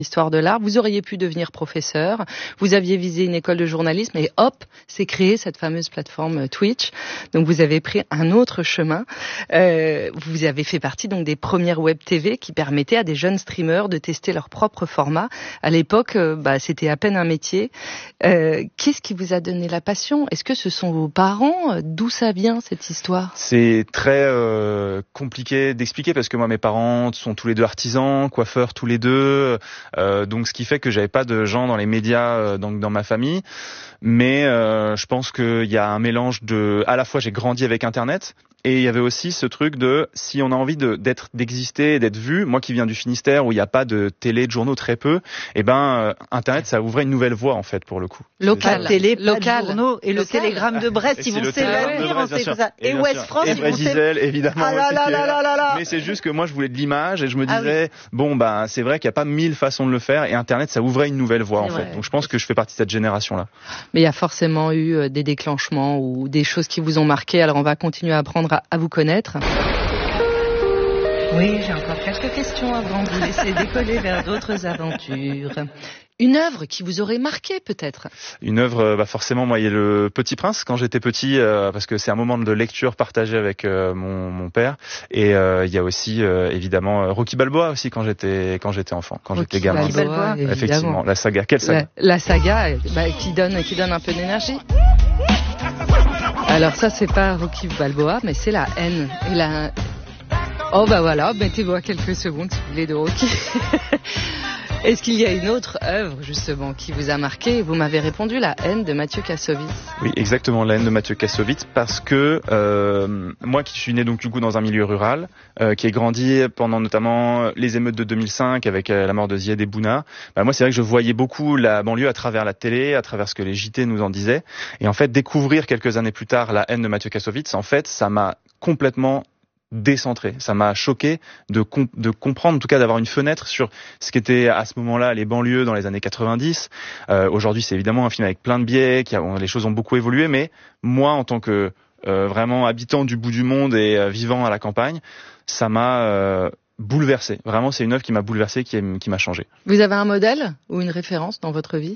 Histoire de l'art, vous auriez pu devenir professeur, vous aviez visé une école de journalisme et hop, c'est créé cette fameuse plateforme Twitch. Donc vous avez pris un autre chemin. Vous avez fait partie donc des premières web TV qui permettaient à des jeunes streamers de tester leur propre format. À l'époque, c'était à peine un métier. Qu'est-ce qui vous a donné la passion? Est-ce que ce sont vos parents? D'où ça vient cette histoire? C'est très compliqué d'expliquer parce que moi mes parents sont tous les deux artisans, coiffeurs tous les deux. Donc ce qui fait que j'avais pas de gens dans les médias dans ma famille, mais je pense qu'il y a un mélange de, à la fois j'ai grandi avec Internet et il y avait aussi ce truc de si on a envie d'exister, d'être vu, moi qui viens du Finistère où il n'y a pas de télé, de journaux très peu, Internet ça ouvrait une nouvelle voie en fait pour le coup. Local, télé, local, journaux et le télégramme de Brest, ils vont s'évanouir en fait ça. Et Ouest France, ils vont Gisèle, évidemment. Ah là. Mais c'est juste que moi je voulais de l'image et je me disais c'est vrai qu'il n'y a pas 1000 façons de le faire et Internet ça ouvrait une nouvelle voie en fait. Donc je pense que je fais partie de cette génération là. Mais il y a forcément eu des déclenchements ou des choses qui vous ont marqué. Alors on va continuer à apprendre à vous connaître. Oui, j'ai encore quelques questions avant de vous laisser décoller vers d'autres aventures. Une œuvre qui vous aurait marqué peut-être? Une œuvre, forcément, moi, il y a le Petit Prince quand j'étais petit, parce que c'est un moment de lecture partagé avec mon père. Et il y a aussi évidemment Rocky Balboa aussi quand j'étais enfant, quand j'étais gamin. Rocky Balboa, effectivement, la saga. Quelle saga? La saga qui donne un peu d'énergie. Alors ça, c'est pas Rocky Balboa, mais c'est la haine et la. Oh voilà, mettez-vous à quelques secondes si vous voulez de Rocky. Est-ce qu'il y a une autre œuvre justement qui vous a marqué? Vous m'avez répondu La haine de Mathieu Kassovitz. Oui, exactement, La haine de Mathieu Kassovitz, parce que moi qui suis né donc du coup dans un milieu rural, qui ai grandi pendant notamment les émeutes de 2005 avec la mort de Ziad Bouna, moi c'est vrai que je voyais beaucoup la banlieue à travers la télé, à travers ce que les JT nous en disaient, et en fait découvrir quelques années plus tard La haine de Mathieu Kassovitz, en fait ça m'a complètement décentré. Ça m'a choqué de comprendre, en tout cas d'avoir une fenêtre sur ce qu'étaient à ce moment-là les banlieues dans les années 90. Aujourd'hui, c'est évidemment un film avec plein de biais, les choses ont beaucoup évolué, mais moi, en tant que vraiment habitant du bout du monde et vivant à la campagne, ça m'a bouleversé. Vraiment, c'est une œuvre qui m'a bouleversé, qui m'a changé. Vous avez un modèle ou une référence dans votre vie?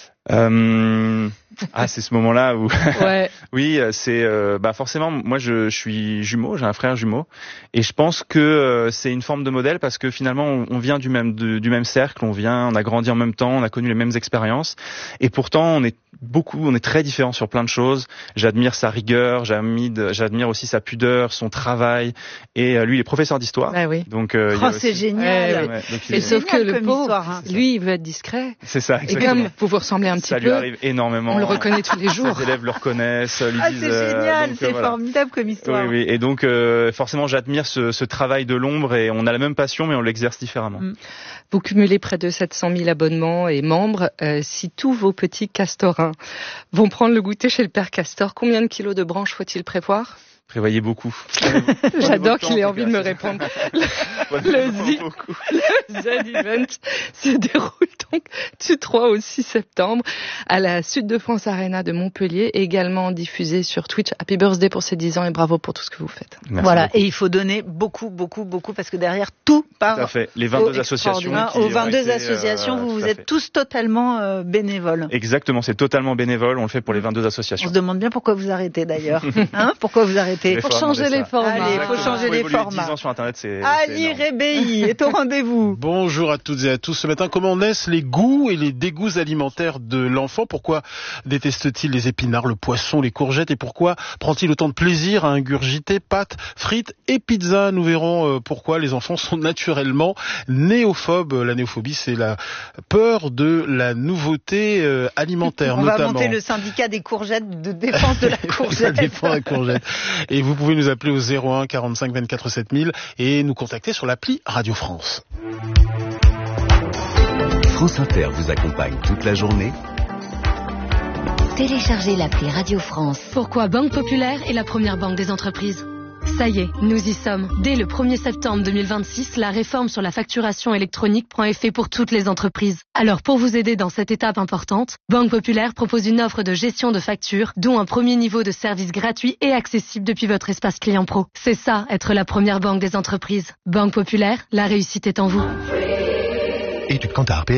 C'est ce moment-là où ouais. Oui, c'est forcément moi je suis jumeau, j'ai un frère jumeau et je pense que c'est une forme de modèle parce que finalement on vient du même cercle, on a grandi en même temps, on a connu les mêmes expériences et pourtant on est très différents sur plein de choses. J'admire sa rigueur, j'admire aussi sa pudeur, son travail et lui il est professeur d'histoire. Ah oui. Donc c'est génial. Et sauf que le pauvre, lui il veut être discret. C'est ça, exactement. Et comme vous ressemblez un petit peu. Ça lui arrive énormément. On le reconnaît tous les jours. Ses élèves le reconnaissent, lui disent. C'est génial, c'est formidable comme histoire. Oui. Et donc, forcément, j'admire ce travail de l'ombre et on a la même passion, mais on l'exerce différemment. Vous cumulez près de 700 000 abonnements et membres. Si tous vos petits castorins vont prendre le goûter chez le père Castor, combien de kilos de branches faut-il prévoir? Prévoyez beaucoup. J'adore qu'il ait envie de me répondre. Le Z-Event se déroule donc du 3 au 6 septembre à la Sud de France Arena de Montpellier, également diffusé sur Twitch. Happy birthday pour ces 10 ans et bravo pour tout ce que vous faites. Merci beaucoup. Et il faut donner beaucoup parce que derrière tout part. Tout à fait. Les 22 associations. Aux 22 associations, vous êtes tous totalement bénévoles. Exactement, c'est totalement bénévole. On le fait pour les 22 associations. On se demande bien pourquoi vous arrêtez d'ailleurs. Pourquoi vous arrêtez? Pour changer les formats. Allez, il faut changer les formats. 10 ans sur Internet, c'est Ali Rébéi est au rendez-vous. Bonjour à toutes et à tous. Ce matin, comment naissent les goûts et les dégoûts alimentaires de l'enfant? Pourquoi déteste-t-il les épinards, le poisson, les courgettes? Et pourquoi prend-il autant de plaisir à ingurgiter pâtes, frites et pizzas? Nous verrons pourquoi les enfants sont naturellement néophobes. La néophobie, c'est la peur de la nouveauté alimentaire, On notamment. va monter le syndicat des courgettes, de défense de la courgette. Défense de la courgette. Et vous pouvez nous appeler au 01 45 24 7000 et nous contacter sur l'appli Radio France. France Inter vous accompagne toute la journée. Téléchargez l'appli Radio France. Pourquoi Banque Populaire est la première banque des entreprises? Ça y est, nous y sommes. Dès le 1er septembre 2026, la réforme sur la facturation électronique prend effet pour toutes les entreprises. Alors pour vous aider dans cette étape importante, Banque Populaire propose une offre de gestion de factures, dont un premier niveau de service gratuit et accessible depuis votre espace client pro. C'est ça, être la première banque des entreprises. Banque Populaire, la réussite est en vous. Étude compte à RP